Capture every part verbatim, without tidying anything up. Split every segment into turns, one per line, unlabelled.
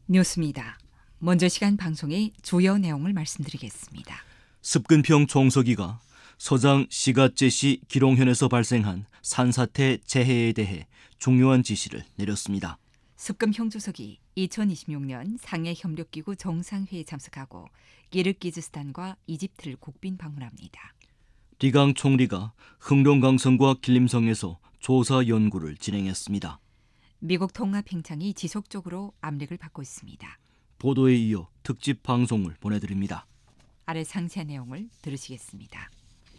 뉴스입니다. 먼저 시간 방송의 주요 내용을 말씀드리겠습니다.
습근평 총서기가 서장 시가제시 기롱현에서 발생한 산사태 재해에 대해 중요한 지시를 내렸습니다.
습근평 주석이 이천이십육 년 상해협력기구 정상회의에 참석하고 기르기즈스탄과 이집트를 국빈 방문합니다.
리강 총리가 흥룡강성과 길림성에서 조사 연구를 진행했습니다.
미국 통합행창이 지속적으로 압력을 받고 있습니다.
보도에 이어 특집 방송을 보내드립니다.
아래 상세한 내용을 들으시겠습니다.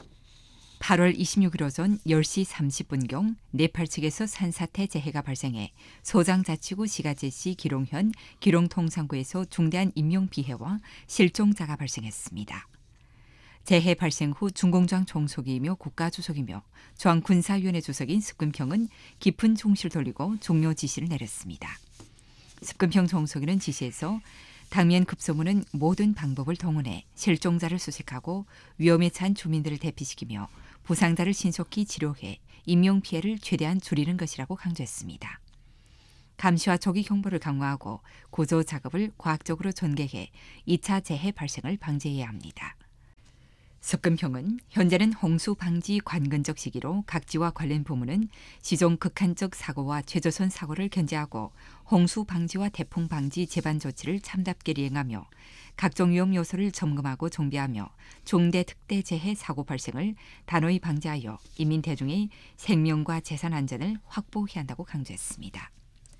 팔월 이십육일 오전 열 시 삼십 분경 네팔 측에서 산사태 재해가 발생해 소장자치구 시가제시 기롱현, 기롱통상구에서 중대한 인명피해와 실종자가 발생했습니다. 재해 발생 후 중공장 총석이며 국가주석이며 중앙군사위원회 주석인 습근평은 깊은 중시를 돌리고 종료 지시를 내렸습니다. 습근평 총석이는 지시에서 당면 급소문은 모든 방법을 동원해 실종자를 수색하고 위험에 처한 주민들을 대피시키며 부상자를 신속히 치료해 인명피해를 최대한 줄이는 것이라고 강조했습니다. 감시와 조기 경보를 강화하고 구조 작업을 과학적으로 전개해 이 차 재해 발생을 방지해야 합니다. 습근평은 현재는 홍수 방지 관건적 시기로 각지와 관련 부문은 시종 극한적 사고와 최저선 사고를 견제하고 홍수 방지와 태풍 방지 재반 조치를 참답게 이행하며 각종 위험 요소를 점검하고 정비하며 중대 특대 재해 사고 발생을 단호히 방지하여 인민 대중의 생명과 재산 안전을 확보해야 한다고 강조했습니다.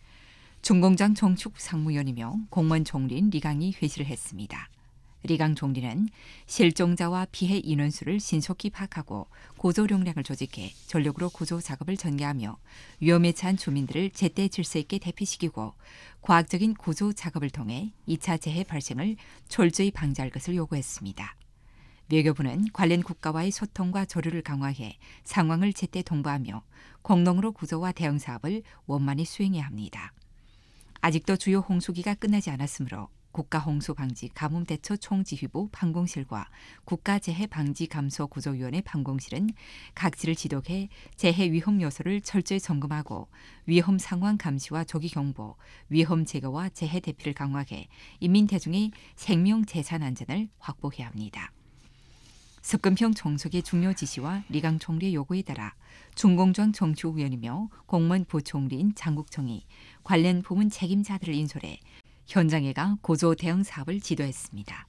중공장 정축 상무위원이며 공무원 총리인 리강이 회시를 했습니다. 리강 총리는 실종자와 피해 인원수를 신속히 파악하고 구조용량을 조직해 전력으로 구조 작업을 전개하며 위험에 처한 주민들을 제때 질서 있게 대피시키고 과학적인 구조 작업을 통해 이 차 재해 발생을 철저히 방지할 것을 요구했습니다. 외교부는 관련 국가와의 소통과 조류를 강화해 상황을 제때 통보하며 공동으로 구조와 대응 사업을 원만히 수행해야 합니다. 아직도 주요 홍수기가 끝나지 않았으므로 국가홍수방지 가뭄대처 총지휘부 판공실과 국가재해방지감소구조위원회 판공실은 각지를 지독해 재해 위험 요소를 철저히 점검하고 위험 상황 감시와 조기 경보, 위험 제거와 재해 대피를 강화해 인민 대중의 생명 재산 안전을 확보해야 합니다. 습근평 총석의 중요 지시와 리강 총리의 요구에 따라 중공장 정치위원이며 공무원 부총리인 장국청이 관련 부문 책임자들을 인솔해 현장에 가 구조 대응 사업을 지도했습니다.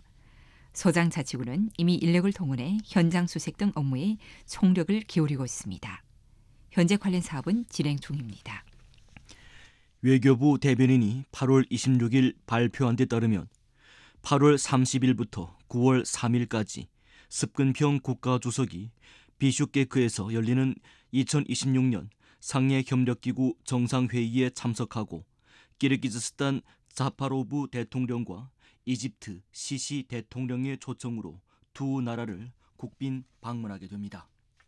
소장자치구는 이미 인력을 동원해 현장 수색 등 업무에 총력을 기울이고 있습니다. 현재 관련 사업은 진행 중입니다.
외교부 대변인이 팔월 이십육일 발표한 데 따르면 팔월 삼십일부터 구월 삼일까지 습근평 국가주석이 비슈케크에서 열리는 이천이십육 년 상해협력기구 정상회의에 참석하고 기르기즈스탄 자파로브 대통령과 이집트 시시 대통령의 초청으로 두 나라를 국빈 방문하게 됩니다.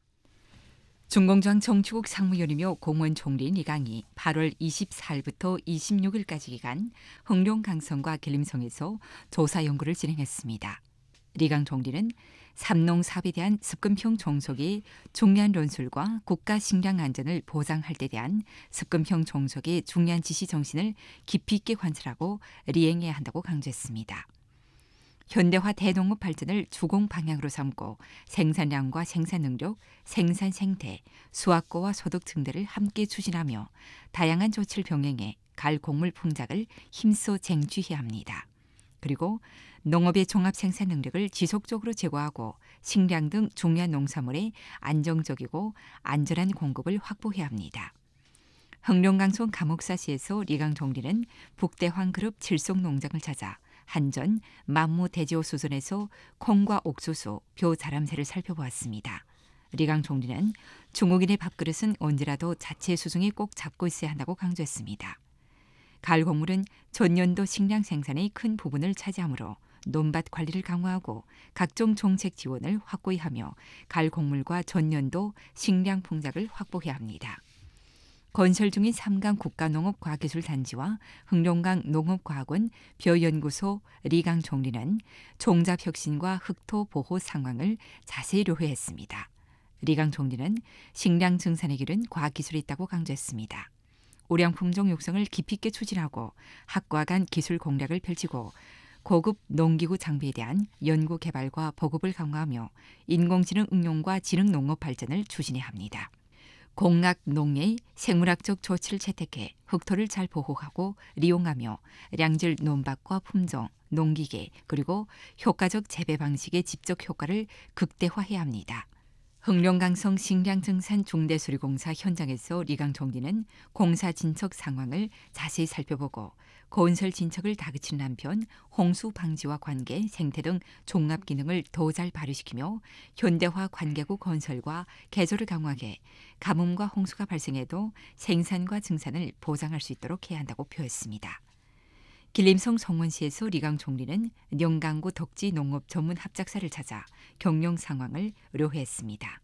중공장 정치국 상무위원이며 공무원 총리인 리강이 팔월 이십사일부터 이십육일까지 기간 흥룡강성과 길림성에서 조사 연구를 진행했습니다. 리강 총리는 삼농사업에 대한 습근평 종속의 중요한 논술과 국가 식량 안전을 보장할 때 대한 습근평 종속의 중요한 지시 정신을 깊이 있게 관찰하고 리행해야 한다고 강조했습니다. 현대화 대농업 발전을 주공 방향으로 삼고 생산량과 생산 능력, 생산 생태, 수확고와 소득 증대를 함께 추진하며 다양한 조치를 병행해 갈 곡물 풍작을 힘써 쟁취해야 합니다. 그리고 농업의 종합 생산 능력을 지속적으로 제고하고 식량 등 중요한 농산물의 안정적이고 안전한 공급을 확보해야 합니다. 흥룡강송 감옥사시에서 리강 총리는 북대황 그룹 칠송 농장을 찾아 한전, 만무 대지호 수선에서 콩과 옥수수, 벼 자람새를 살펴보았습니다. 리강 총리는 중국인의 밥그릇은 언제라도 자체 수중에 꼭 잡고 있어야 한다고 강조했습니다. 가을 곡물은 전년도 식량 생산의 큰 부분을 차지하므로 논밭 관리를 강화하고 각종 정책 지원을 확고히 하며 가을 곡물과 전년도 식량 풍작을 확보해야 합니다. 건설 중인 삼강 국가농업과학기술단지와 흥룡강 농업과학원 벼연구소 리강 총리는 종잡 혁신과 흑토 보호 상황을 자세히 료회했습니다. 리강 총리는 식량 증산의 길은 과학기술이 있다고 강조했습니다. 우량 품종 육성을 깊이 있게 추진하고 학과 간 기술 공략을 펼치고 고급 농기구 장비에 대한 연구 개발과 보급을 강화하며 인공지능 응용과 지능 농업 발전을 추진해야 합니다. 공학 농예의 생물학적 조치를 채택해 흑토를 잘 보호하고 리용하며 량질 논밭과 품종, 농기계 그리고 효과적 재배 방식의 지적 효과를 극대화해야 합니다. 흑룡강성 식량증산 중대수리공사 현장에서 리강 총리는 공사 진척 상황을 자세히 살펴보고 건설 진척을 다그치는 한편 홍수 방지와 관계, 생태 등 종합 기능을 더 잘 발휘시키며 현대화 관계구 건설과 개조를 강화해 가뭄과 홍수가 발생해도 생산과 증산을 보장할 수 있도록 해야 한다고 표했습니다. 길림성 성원시에서 리강 총리는 영강구 덕지 농업 전문 합작사를 찾아 경영 상황을 의뢰했습니다.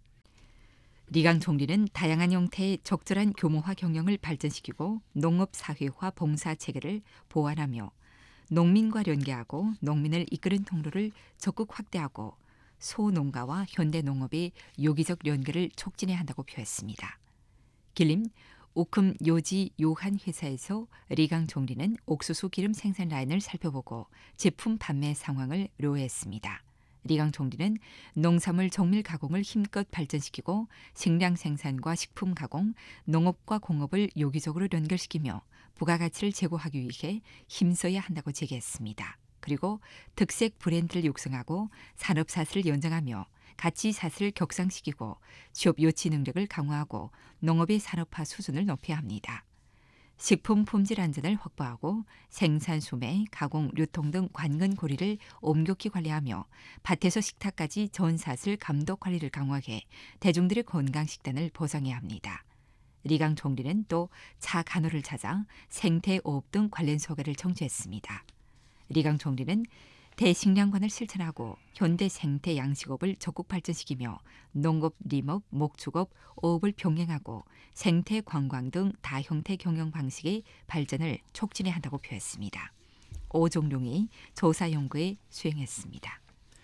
리강 총리는 다양한 형태의 적절한 규모화 경영을 발전시키고 농업 사회화 봉사 체계를 보완하며 농민과 연계하고 농민을 이끄는 통로를 적극 확대하고 소농가와 현대 농업의 요기적 연계를 촉진해야 한다고 표했습니다. 길림 오큼 요지 요한 회사에서 리강 총리는 옥수수 기름 생산 라인을 살펴보고 제품 판매 상황을 의뢰했습니다. 리강 총리는 농산물 정밀 가공을 힘껏 발전시키고 식량 생산과 식품 가공, 농업과 공업을 요기적으로 연결시키며 부가가치를 제고하기 위해 힘써야 한다고 제기했습니다. 그리고 특색 브랜드를 육성하고 산업사슬을 연장하며 가치사슬을 격상시키고 취업 요치 능력을 강화하고 농업의 산업화 수준을 높여야 합니다. 식품 품질 안전을 확보하고 생산, 소매, 가공, 유통 등 관건 고리를 엄격히 관리하며 밭에서 식탁까지 전사슬 감독 관리를 강화해 대중들의 건강 식단을 보장해야 합니다. 리강 총리는 또 차 간호를 찾아 생태오업 등 관련 소개를 청취했습니다. 리강 총리는 대식량관을 실천하고 현대 생태 양식업을 적극 발전시키며 농업,林업, 목축업, 어업을 병행하고 생태 관광 등 다형태 경영 방식의 발전을 촉진해야 한다고 표했습니다. 오종룡이 조사 연구에 수행했습니다.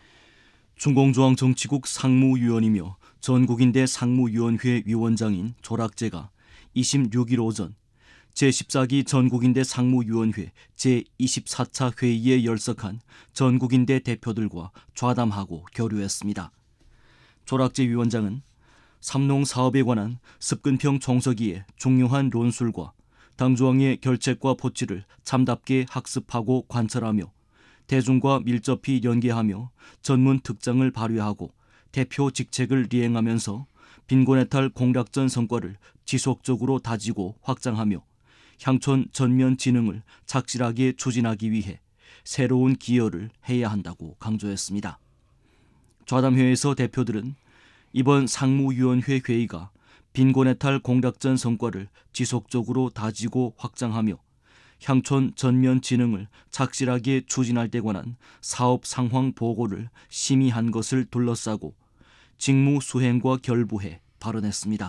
중공조항정치국 상무위원이며 전국인대 상무위원회 위원장인 조락재가 이십육 일 오전 제십사 기 전국인대 상무위원회 제이십사 차 회의에 열석한 전국인대 대표들과 좌담하고 교류했습니다. 조락재 위원장은 삼농 사업에 관한 습근평 총서기의 중요한 논술과 당조항의 결책과 포치를 참답게 학습하고 관철하며 대중과 밀접히 연계하며 전문 특장을 발휘하고 대표 직책을 이행하면서 빈곤해탈 공략전 성과를 지속적으로 다지고 확장하며 향촌 전면 진흥을 착실하게 추진하기 위해 새로운 기여를 해야 한다고 강조했습니다. 좌담회에서 대표들은 이번 상무위원회 회의가 빈곤해탈 공략전 성과를 지속적으로 다지고 확장하며 향촌 전면 진흥을 착실하게 추진할 데 관한 사업 상황 보고를 심의한 것을 둘러싸고 직무 수행과 결부해 발언했습니다.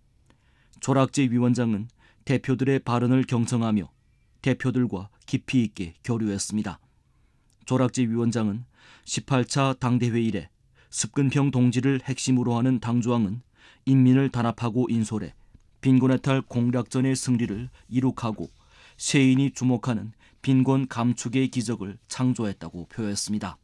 조락재 위원장은 대표들의 발언을 경청하며 대표들과 깊이 있게 교류했습니다. 조락재 위원장은 십팔 차 당대회 이래 습근평 동지를 핵심으로 하는 당조항은 인민을 단합하고 인솔해 빈곤해탈 공략전의 승리를 이룩하고 세인이 주목하는 빈곤 감축의 기적을 창조했다고 표했습니다.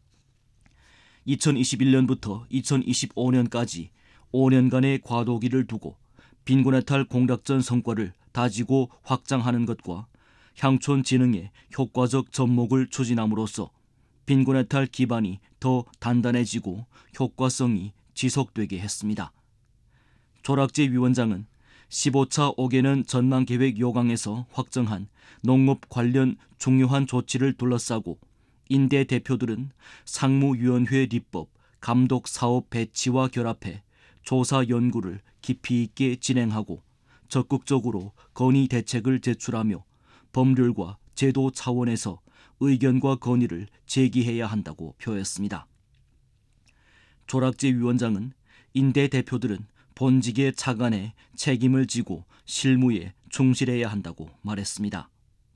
이천이십일 년부터 이천이십오 년까지 오 년간의 과도기를 두고 빈곤해탈 공략전 성과를 다지고 확장하는 것과 향촌 진흥의 효과적 접목을 추진함으로써 빈곤해탈 기반이 더 단단해지고 효과성이 지속되게 했습니다. 조락재 위원장은 십오 차 오 개년 전망계획 요강에서 확정한 농업 관련 중요한 조치를 둘러싸고 인대 대표들은 상무위원회立法, 감독 사업 배치와 결합해 조사 연구를 깊이 있게 진행하고 적극적으로 건의 대책을 제출하며 법률과 제도 차원에서 의견과 건의를 제기해야 한다고 표했습니다. 조락재 위원장은 인대 대표들은 본직에 착안해 책임을 지고 실무에 충실해야 한다고 말했습니다.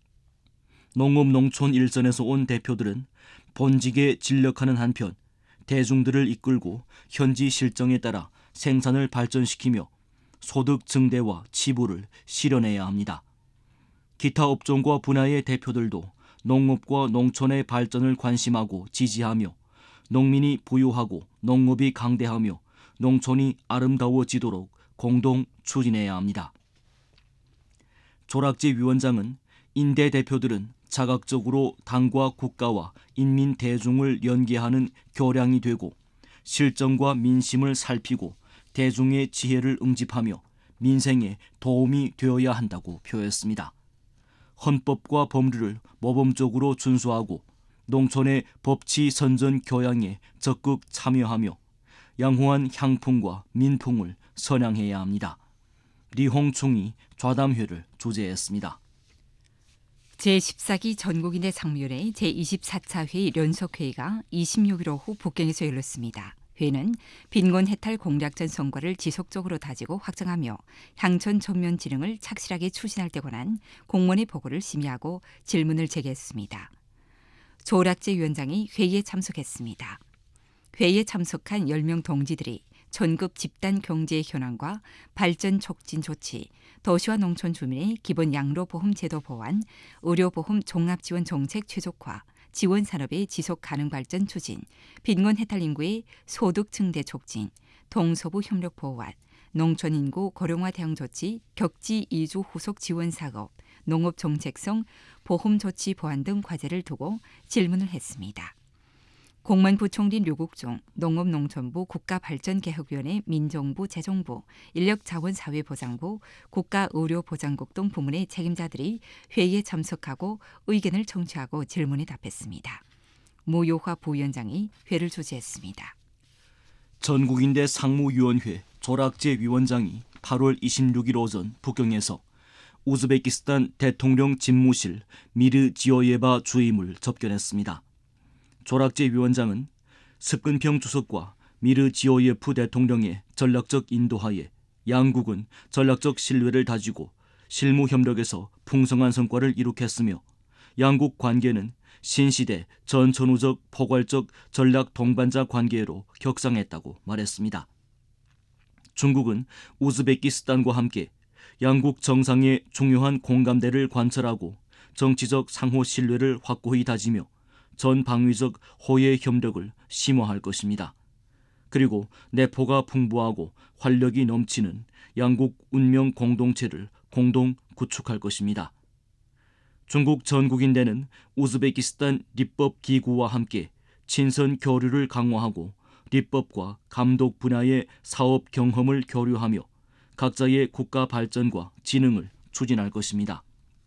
농업농촌 일선에서 온 대표들은 본직에 진력하는 한편 대중들을 이끌고 현지 실정에 따라 생산을 발전시키며 소득 증대와 치부를 실현해야 합니다. 기타 업종과 분야의 대표들도 농업과 농촌의 발전을 관심하고 지지하며 농민이 부유하고 농업이 강대하며 농촌이 아름다워지도록 공동 추진해야 합니다. 조락제 위원장은 인대 대표들은 자각적으로 당과 국가와 인민 대중을 연계하는 교량이 되고 실정과 민심을 살피고 대중의 지혜를 응집하며 민생에 도움이 되어야 한다고 표했습니다. 헌법과 법률을 모범적으로 준수하고 농촌의 법치 선전 교양에 적극 참여하며 양호한 향풍과 민풍을 선양해야 합니다. 리홍 총이 좌담회를 주재했습니다.
제십사 기 전국인대 상무위원회 제이십사 차 회의 연속회의가 이십육 일 오후 북경에서 열렸습니다. 회의는 빈곤 해탈 공약전 성과를 지속적으로 다지고 확장하며 향전 전면 진흥을 착실하게 추진할 때 관한 공무원의 보고를 심의하고 질문을 제기했습니다. 조락제 위원장이 회의에 참석했습니다. 회의에 참석한 열 명 동지들이 전국 집단 경제의 현황과 발전 촉진 조치, 도시와 농촌 주민의 기본 양로보험 제도 보완, 의료보험 종합지원 정책 최적화, 지원 산업의 지속 가능 발전 추진, 빈곤 해탈 인구의 소득 증대 촉진, 동서부 협력 보완, 농촌 인구 고령화 대응 조치, 격지 이주 후속 지원 사업, 농업 정책성 보험 조치 보완 등 과제를 두고 질문을 했습니다. 공무원 부총리 류국종, 농업농촌부 국가발전개혁위원회 민정부 재정부, 인력자원사회보장부, 국가의료보장국 등 부문의 책임자들이 회의에 참석하고 의견을 청취하고 질문에 답했습니다. 무효화 부위원장이 회를 주재했습니다.
전국인대 상무위원회 조락제 위원장이 팔월 이십육 일 오전 북경에서 우즈베키스탄 대통령 집무실 미르지오예바 주임을 접견했습니다. 조락제 위원장은 습근평 주석과 미르지오예프 대통령의 전략적 인도하에 양국은 전략적 신뢰를 다지고 실무 협력에서 풍성한 성과를 이룩했으며 양국 관계는 신시대 전천후적 포괄적 전략 동반자 관계로 격상했다고 말했습니다. 중국은 우즈베키스탄과 함께 양국 정상의 중요한 공감대를 관철하고 정치적 상호 신뢰를 확고히 다지며 전 방위적 호혜 협력을 심화할 것입니다. 그리고 내포가 풍부하고 활력이 넘치는 양국 운명 공동체를 공동 구축할 것입니다. 중국 전국인대는 우즈베키스탄立법기구와 함께 친선 교류를 강화하고立법과 감독 분야의 사업 경험을 교류하며 각자의 국가 발전과 진흥을 추진할 것입니다.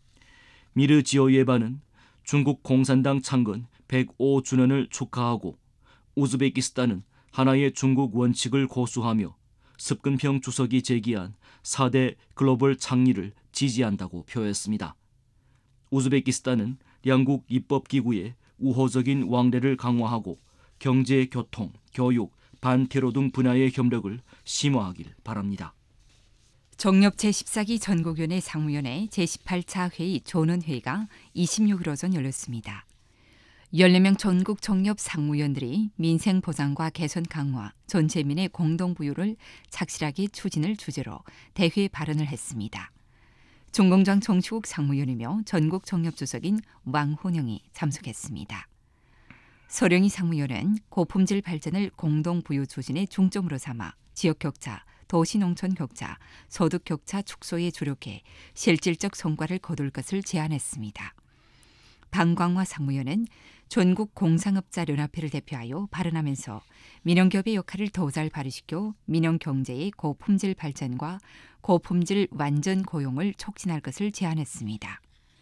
미르지오예바는 중국 공산당 창건 백오 주년을 축하하고 우즈베키스탄은 하나의 중국 원칙을 고수하며 습근평 주석이 제기한 사 대 글로벌 창의를 지지한다고 표했습니다. 우즈베키스탄은 양국 입법기구의 우호적인 왕래를 강화하고 경제, 교통, 교육, 반테러 등 분야의 협력을 심화하길 바랍니다.
정렵 제십사 기 전국위원회 상무위원회 제십팔 차 회의 조는회의가 이십육 일 오전 열렸습니다. 열네 명 전국 정렵 상무위원들이 민생 보장과 개선 강화, 전체민의 공동부유를 착실하게 추진을 주제로 대회 발언을 했습니다. 중공장 정치국 상무위원이며 전국 정렵 주석인 왕훈영이 참석했습니다. 서령희 상무위원은 고품질 발전을 공동부유 추진의 중점으로 삼아 지역 격차, 도시농촌 격차, 소득 격차 축소에 주력해 실질적 성과를 거둘 것을 제안했습니다. 방광화 상무위원은 전국 공상업자연합회를 대표하여 발언하면서 민영기업의 역할을 더 잘 발휘시켜 민영경제의 고품질 발전과 고품질 완전 고용을 촉진할 것을 제안했습니다.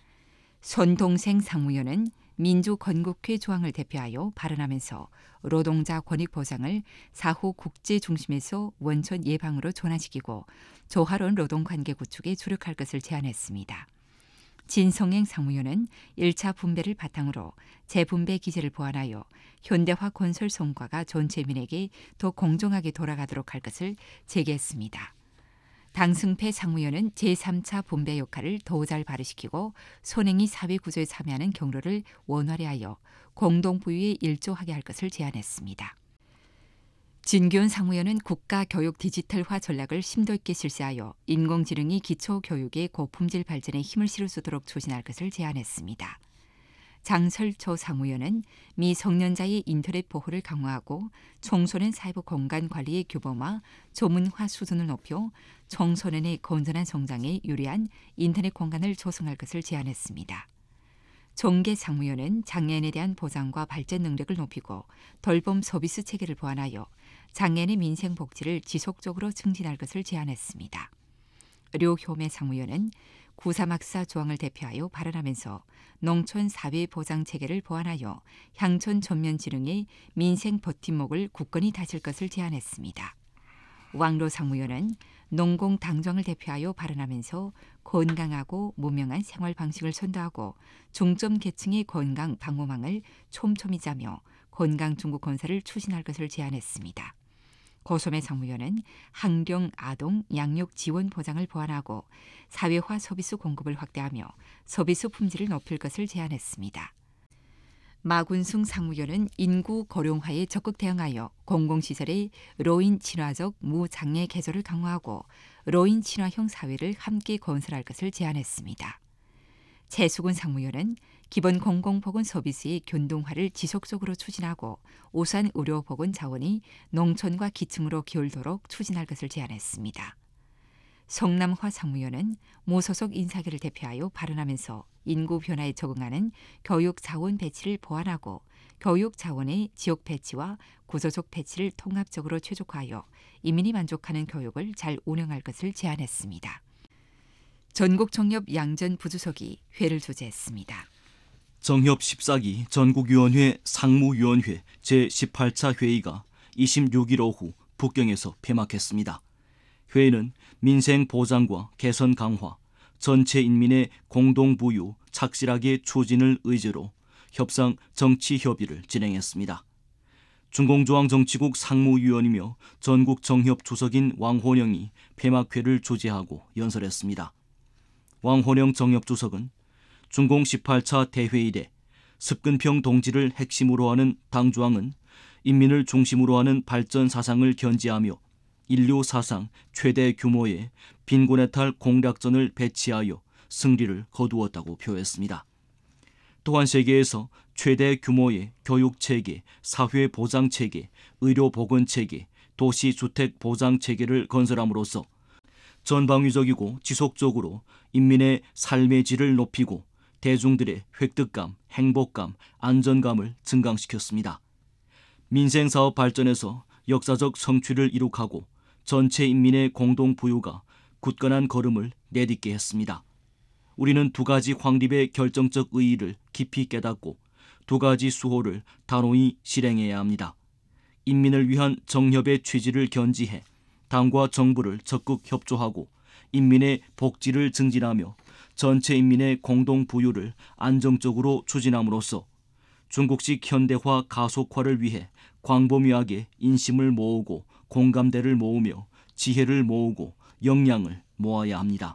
손동생 상무위원은 민주건국회 조항을 대표하여 발언하면서 노동자 권익 보장을 사후 국제 중심에서 원천 예방으로 전환시키고 조화로운 노동관계 구축에 주력할 것을 제안했습니다. 진성행 상무위원은 일 차 분배를 바탕으로 재분배 기제를 보완하여 현대화 건설 성과가 전체민에게 더 공정하게 돌아가도록 할 것을 제기했습니다. 당승패 상무위원은 제삼 차 분배 역할을 더 잘 발휘시키고 손행이 사회구조에 참여하는 경로를 원활히 하여 공동부유에 일조하게 할 것을 제안했습니다. 진규원 상무위원은 국가교육 디지털화 전략을 심도 있게 실시하여 인공지능이 기초교육의 고품질 발전에 힘을 실을 수 있도록 추진할 것을 제안했습니다. 장설초 상무위원은 미성년자의 인터넷 보호를 강화하고 청소년 사이버 공간 관리의 규범화, 조문화 수준을 높여 청소년의 건전한 성장에 유리한 인터넷 공간을 조성할 것을 제안했습니다. 종계 상무위원은 장애인에 대한 보장과 발전 능력을 높이고 돌봄 서비스 체계를 보완하여 장애인의 민생 복지를 지속적으로 증진할 것을 제안했습니다. 류효매 상무위원은 구사막사 조항을 대표하여 발언하면서 농촌 사회 보장 체계를 보완하여 향촌 전면 지능의 민생 버팀목을 굳건히 다질 것을 제안했습니다. 왕로 상무위원은 농공 당정을 대표하여 발언하면서 건강하고 무명한 생활 방식을 선도하고 중점 계층의 건강 방호망을 촘촘히 짜며 건강 중국 건설을 추진할 것을 제안했습니다. 고소매 상무위원은 학령 아동 양육 지원 보장을 보완하고 사회화 서비스 공급을 확대하며 서비스 품질을 높일 것을 제안했습니다. 마군승 상무위원은 인구 고령화에 적극 대응하여 공공시설의 로인 친화적 무장애 개조를 강화하고 로인 친화형 사회를 함께 건설할 것을 제안했습니다. 최수근 상무위원은 기본 공공보건 서비스의 균등화를 지속적으로 추진하고 우수한 의료보건 자원이 농촌과 기층으로 기울도록 추진할 것을 제안했습니다. 성남화 상무위원은 무소속 인사계를 대표하여 발언하면서 인구 변화에 적응하는 교육 자원 배치를 보완하고 교육 자원의 지역 배치와 구조적 배치를 통합적으로 최적화하여 인민이 만족하는 교육을 잘 운영할 것을 제안했습니다. 전국정협 양전 부주석이 회를 주재했습니다.
정협 십사 기 전국위원회 상무위원회 제십팔 차 회의가 이십육 일 오후 북경에서 폐막했습니다. 회의는 민생 보장과 개선 강화, 전체 인민의 공동부유 착실하게 추진을 의제로 협상 정치 협의를 진행했습니다. 중공조항정치국 상무위원이며 전국정협 주석인 왕호령이 폐막회를 주재하고 연설했습니다. 왕호령 정협주석은 중공 십팔 차 대회 이래 습근평 동지를 핵심으로 하는 당주항은 인민을 중심으로 하는 발전 사상을 견지하며 인류 사상 최대 규모의 빈곤해탈 공략전을 배치하여 승리를 거두었다고 표했습니다. 또한 세계에서 최대 규모의 교육체계, 사회보장체계, 의료보건체계, 도시주택보장체계를 건설함으로써 전방위적이고 지속적으로 인민의 삶의 질을 높이고 대중들의 획득감, 행복감, 안전감을 증강시켰습니다. 민생사업 발전에서 역사적 성취를 이룩하고 전체 인민의 공동부유가 굳건한 걸음을 내딛게 했습니다. 우리는 두 가지 확립의 결정적 의의를 깊이 깨닫고 두 가지 수호를 단호히 실행해야 합니다. 인민을 위한 정협의 취지를 견지해 당과 정부를 적극 협조하고 인민의 복지를 증진하며 전체 인민의 공동부유를 안정적으로 추진함으로써 중국식 현대화 가속화를 위해 광범위하게 인심을 모으고 공감대를 모으며 지혜를 모으고 역량을 모아야 합니다.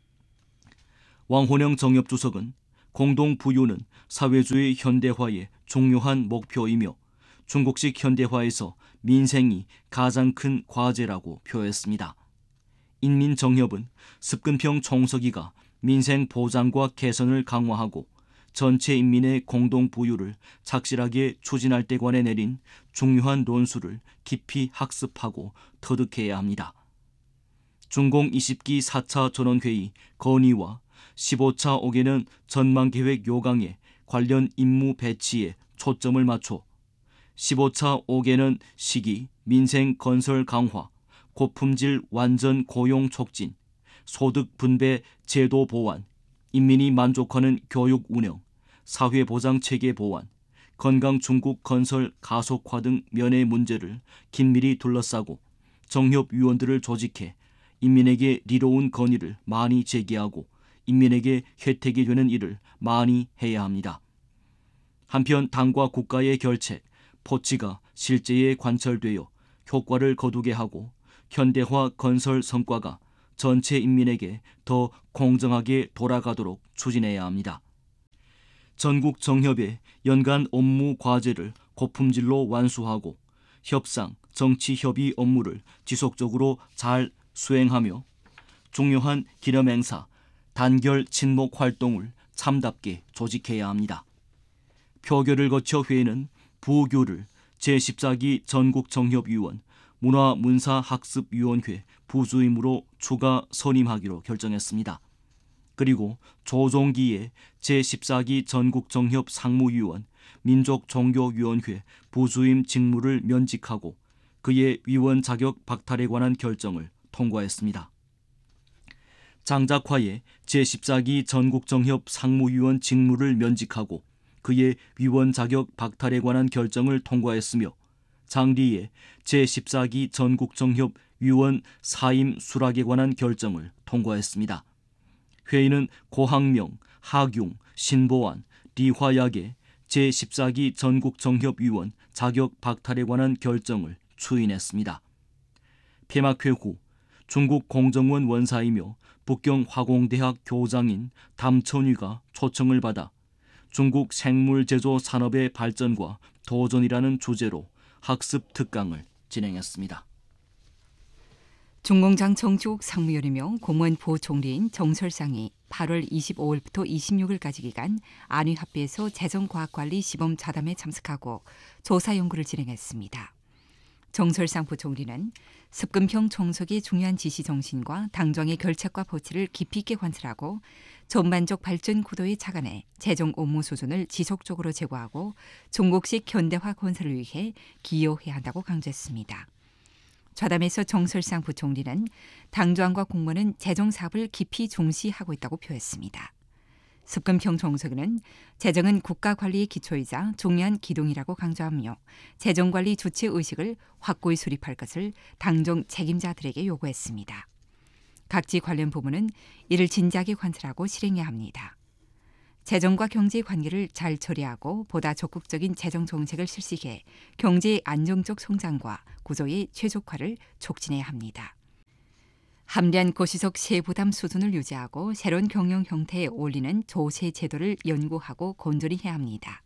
왕호령 정협주석은 공동부유는 사회주의 현대화의 중요한 목표이며 중국식 현대화에서 민생이 가장 큰 과제라고 표했습니다. 인민정협은 습근평 총서기가 민생 보장과 개선을 강화하고 전체 인민의 공동부유를 착실하게 추진할 때 관해 내린 중요한 논수를 깊이 학습하고 터득해야 합니다. 중공 이십 기 사 차 전원회의 건의와 십오 차 오 개년 전망계획 요강에 관련 임무 배치에 초점을 맞춰 십오 차 오 개년 시기 민생 건설 강화, 고품질 완전 고용 촉진, 소득 분배 제도 보완, 인민이 만족하는 교육 운영, 사회보장체계 보완, 건강 중국 건설 가속화 등 면의 문제를 긴밀히 둘러싸고 정협위원들을 조직해 인민에게 리로운 건의를 많이 제기하고 인민에게 혜택이 되는 일을 많이 해야 합니다. 한편 당과 국가의 결책, 포치가 실제에 관철되어 효과를 거두게 하고 현대화 건설 성과가 전체 인민에게 더 공정하게 돌아가도록 추진해야 합니다. 전국 정협의 연간 업무 과제를 고품질로 완수하고 협상, 정치 협의 업무를 지속적으로 잘 수행하며 중요한 기념 행사, 단결 친목 활동을 참답게 조직해야 합니다. 표결을 거쳐 회의는 부교를 제십사 기 전국정협위원 문화문사학습위원회 부주임으로 추가 선임하기로 결정했습니다. 그리고 조종기의 제십사 기 전국정협 상무위원 민족종교위원회 부주임 직무를 면직하고 그의 위원 자격 박탈에 관한 결정을 통과했습니다. 장작화의 제십사 기 전국정협 상무위원 직무를 면직하고 그의 위원 자격 박탈에 관한 결정을 통과했으며 장리의 제십사 기 전국정협 위원 사임 수락에 관한 결정을 통과했습니다. 회의는 고학명, 하균, 신보안, 리화약의 제십사 기 전국정협위원 자격 박탈에 관한 결정을 추인했습니다. 폐막회 후 중국 공정원 원사이며 북경화공대학 교장인 담천위가 초청을 받아 중국 생물제조 산업의 발전과 도전이라는 주제로 학습 특강을 진행했습니다.
중공장 정주국 상무위원이며 공무원 부총리인 정설상이 팔월 이십오일부터 이십육일까지 기간 안휘합의에서 재정과학관리 시범 자담에 참석하고 조사 연구를 진행했습니다. 정설상 부총리는 습금형 총석의 중요한 지시 정신과 당정의 결책과 보치를 깊이 있게 관찰하고 전반적 발전 구도에 착안해 재정 업무 수준을 지속적으로 제고하고 중국식 현대화 건설을 위해 기여해야 한다고 강조했습니다. 좌담에서 정설상 부총리는 당정과 공무원은 재정 사업을 깊이 중시하고 있다고 표했습니다. 습금형 정석은 재정은 국가관리의 기초이자 중요한 기둥이라고 강조하며 재정관리 주체의식을 확고히 수립할 것을 당정 책임자들에게 요구했습니다. 각지 관련 부문은 이를 진지하게 관찰하고 실행해야 합니다. 재정과 경제의 관계를 잘 처리하고 보다 적극적인 재정 정책을 실시해 경제의 안정적 성장과 구조의 최적화를 촉진해야 합니다. 합리한 고시적 세부담 수준을 유지하고 새로운 경영 형태에 어울리는 조세 제도를 연구하고 건조히 해야 합니다.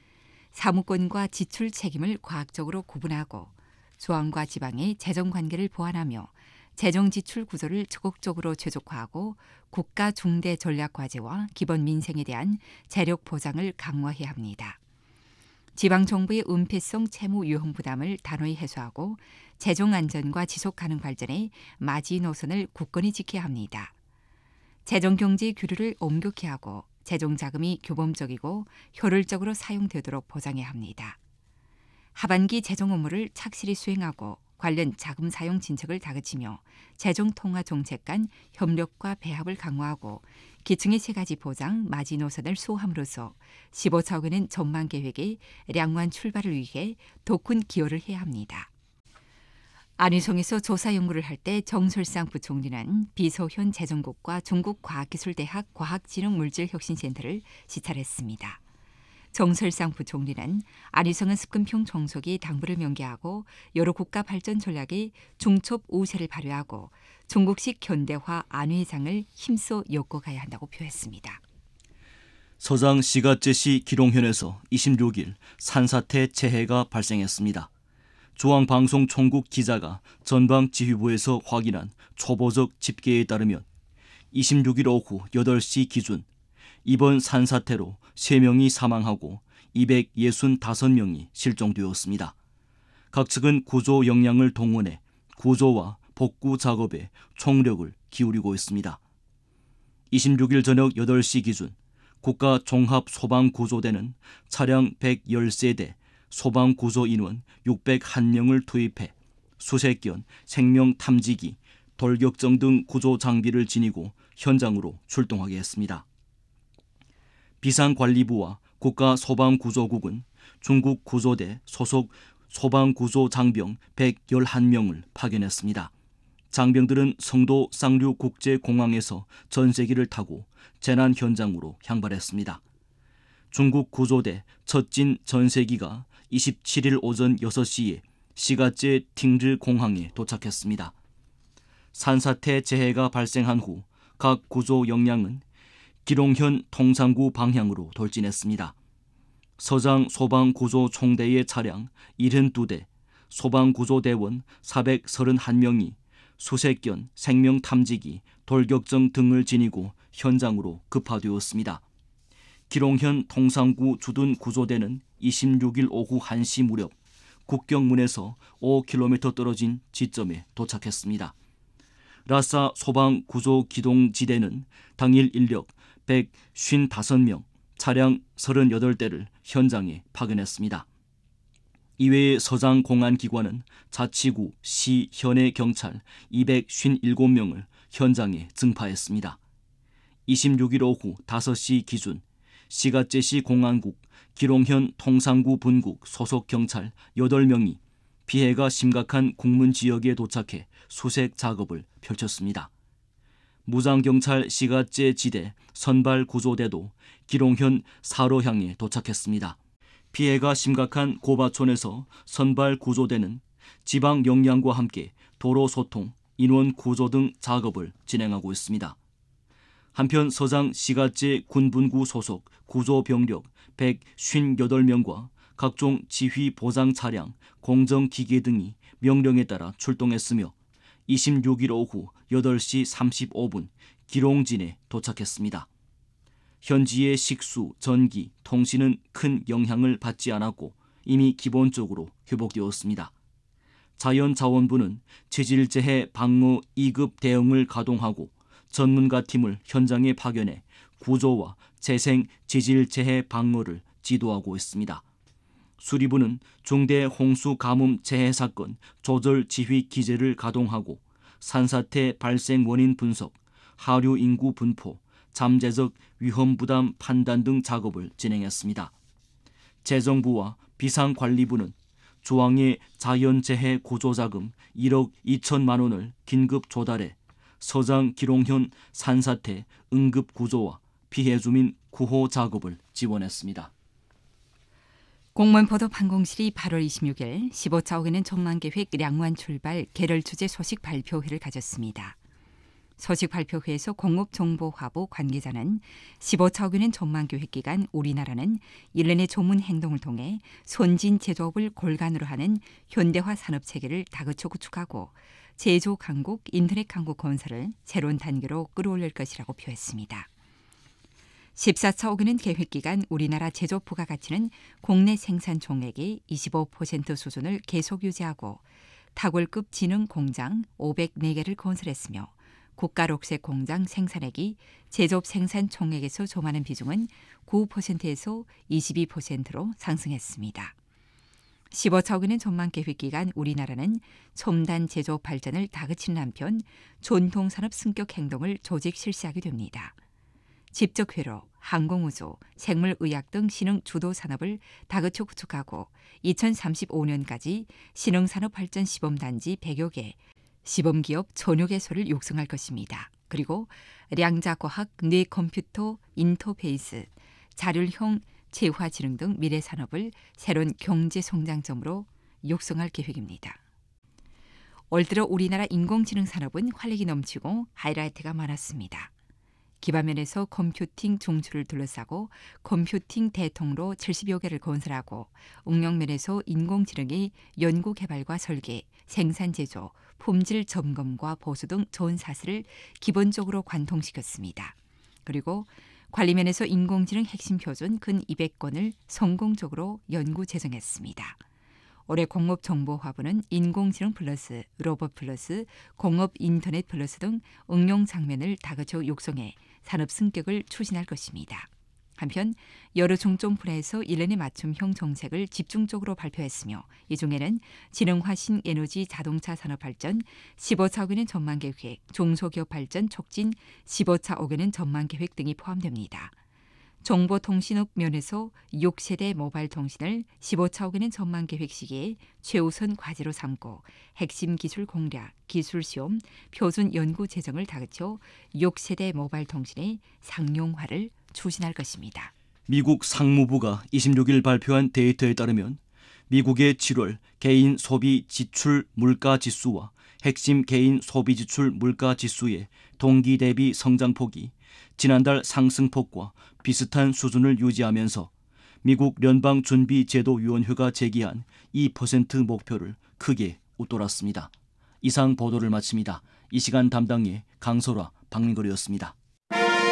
사무권과 지출 책임을 과학적으로 구분하고 중앙과 지방의 재정 관계를 보완하며 재정 지출 구조를 적극적으로 최적화하고 국가 중대 전략 과제와 기본 민생에 대한 재력 보장을 강화해야 합니다. 지방정부의 은폐성 채무 유형 부담을 단호히 해소하고 재정 안전과 지속 가능 발전의 마지 노선을 굳건히 지켜야 합니다. 재정 경제의 규律을 엄격히 하고 재정 자금이 규범적이고 효율적으로 사용되도록 보장해야 합니다. 하반기 재정 업무를 착실히 수행하고 관련 자금 사용 진척을 다그치며 재정 통화 정책 간 협력과 배합을 강화하고 기층의 세 가지 보장, 마지 노선을 수호함으로써 십오차억 원의 전망 계획의 량화한 출발을 위해 더 큰 기여를 해야 합니다. 안휘성에서 조사 연구를 할 때 정설상 부총리는 비서현 재정국과 중국과학기술대학 과학진흥물질혁신센터를 시찰했습니다. 정설상 부총리는 안휘성은 습금형 정석이 당부를 명기하고 여러 국가 발전 전략의 중첩 우세를 발휘하고 중국식 현대화 안휘장을 힘써 엮어가야 한다고 표했습니다.
서장 시가제시 기롱현에서 이십육일 산사태 재해가 발생했습니다. 중앙방송총국 기자가 전방지휘부에서 확인한 초보적 집계에 따르면 이십육일 오후 여덟 시 기준 이번 산사태로 세 명이 사망하고 이백육십오 명이 실종되었습니다. 각 측은 구조 역량을 동원해 구조와 복구 작업에 총력을 기울이고 있습니다. 이십육일 저녁 여덟 시 기준 국가종합소방구조대는 차량 백십 세대, 소방구조 인원 육백일 명을 투입해 수색견, 생명탐지기, 돌격정 등 구조 장비를 지니고 현장으로 출동하게 했습니다. 비상관리부와 국가소방구조국은 중국 구조대 소속 소방구조장병 백십일 명을 파견했습니다. 장병들은 성도 쌍류국제공항에서 전세기를 타고 재난 현장으로 향발했습니다. 중국 구조대 첫진 전세기가 이십칠일 오전 여섯 시에 시가제 팅르 공항에 도착했습니다. 산사태 재해가 발생한 후 각 구조 역량은 기롱현 통상구 방향으로 돌진했습니다. 서장 소방구조총대의 차량 칠십이 대, 소방구조대원 사백삼십일 명이 수색견, 생명탐지기, 돌격정 등을 지니고 현장으로 급파되었습니다. 기롱현 통상구 주둔구조대는 이십육 일 오후 한 시 무렵 국경문에서 오 킬로미터 떨어진 지점에 도착했습니다. 라싸 소방구조기동지대는 당일 인력 백오십오 명, 차량 삼십팔 대를 현장에 파견했습니다. 이외에 서장 공안기관은 자치구, 시, 현해 경찰 이백오십칠 명을 현장에 증파했습니다. 이십육 일 오후 다섯 시 기준 시가제시 공안국, 기롱현 통상구 분국 소속 경찰 여덟 명이 피해가 심각한 국문 지역에 도착해 수색 작업을 펼쳤습니다. 무장경찰 시가제 지대 선발구조대도 기롱현 사로향에 도착했습니다. 피해가 심각한 고바촌에서 선발구조대는 지방 역량과 함께 도로 소통, 인원 구조 등 작업을 진행하고 있습니다. 한편 서장 시가제 군분구 소속 구조병력 백오십팔 명과 각종 지휘 보장 차량, 공정기계 등이 명령에 따라 출동했으며 이십육 일 오후 여덟 시 삼십오 분 기롱진에 도착했습니다. 현지의 식수, 전기, 통신은 큰 영향을 받지 않았고 이미 기본적으로 회복되었습니다. 자연자원부는 체질재해 방어 이 급 대응을 가동하고 전문가 팀을 현장에 파견해 구조와 재생 지질재해 방어를 지도하고 있습니다. 수리부는 중대 홍수 가뭄 재해 사건 조절 지휘 기제를 가동하고 산사태 발생 원인 분석, 하류 인구 분포, 잠재적 위험 부담 판단 등 작업을 진행했습니다. 재정부와 비상관리부는 중앙의 자연재해 구조자금 일억 이천만 원을 긴급 조달해 서장 기롱현 산사태 응급구조와 피해 주민 구호 작업을 지원했습니다.
공무원 보도방공실이 팔월 이십육 일 십오 차 오개년 전망계획 량완 출발 개럴 주제 소식 발표회를 가졌습니다. 소식 발표회에서 공업정보화부 관계자는 십오 차 오개년 전망계획 기간 우리나라는 일련의 조문 행동을 통해 선진 제조업을 골간으로 하는 현대화 산업체계를 다그쳐 구축하고 제조 강국, 인터넷 강국 건설을 새로운 단계로 끌어올릴 것이라고 표했습니다. 십사 차 오개년 계획기간 우리나라 제조 부가가치는 국내 생산 총액의 이십오 퍼센트 수준을 계속 유지하고 타골급 지능 공장 오백사 개를 건설했으며 국가 록색 공장 생산액이 제조업 생산 총액에서 점하는 비중은 구 퍼센트에서 이십이 퍼센트로 상승했습니다. 십오 차 오개년 전망계획기간 우리나라는 첨단 제조업 발전을 다그치는 한편 전통산업 승격 행동을 조직 실시하게 됩니다. 집적회로, 항공우주, 생물의학 등 신흥 주도 산업을 다그쳐 구축하고 이천삼십오 년까지 신흥산업 발전 시범단지 백여 개, 시범기업 천여 개소를 육성할 것입니다. 그리고 량자과학, 뇌컴퓨터, 인터페이스, 자율형 재화지능 등 미래산업을 새로운 경제성장점으로 육성할 계획입니다. 올 들어 우리나라 인공지능 산업은 활력이 넘치고 하이라이트가 많았습니다. 기반면에서 컴퓨팅 중추를 둘러싸고 컴퓨팅 대통로 칠십여 개를 건설하고 응용면에서 인공지능의 연구 개발과 설계, 생산 제조, 품질 점검과 보수 등 좋은 사슬을 기본적으로 관통시켰습니다. 그리고 관리면에서 인공지능 핵심 표준 근 이백 건을 성공적으로 연구 제정했습니다. 올해 공업정보화부는 인공지능 플러스, 로봇 플러스, 공업 인터넷 플러스 등 응용 장면을 다그쳐 육성해 산업 승격을 추진할 것입니다. 한편 여러 중점 분야에서 일련의 맞춤형 정책을 집중적으로 발표했으며 이 중에는 지능화 신에너지 자동차 산업 발전, 십오 차 오개년 전망계획, 중소기업 발전 촉진, 십오 차 오개년 전망계획 등이 포함됩니다. 정보통신업 면에서 육 세대 모바일 통신을 십오 차 오개년 전망계획 시기에 최우선 과제로 삼고 핵심 기술 공략, 기술시험, 표준 연구 재정을 다그쳐 육 세대 모바일 통신의 상용화를 추진할 것입니다.
미국 상무부가 이십육 일 발표한 데이터에 따르면 미국의 칠월 개인 소비 지출 물가 지수와 핵심 개인 소비 지출 물가 지수의 동기 대비 성장폭이 지난달 상승폭과 비슷한 수준을 유지하면서 미국 연방준비제도위원회가 제기한 이 퍼센트 목표를 크게 웃돌았습니다. 이상 보도를 마칩니다. 이 시간 담당의 강소라, 박민걸이었습니다.